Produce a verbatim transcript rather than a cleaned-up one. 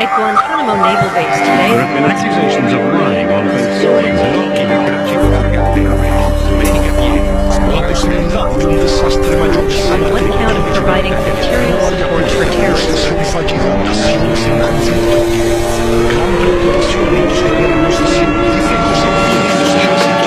At Guantanamo Naval Base today, There have been accusations of lying on both sides. on one count of providing material support for terrorists.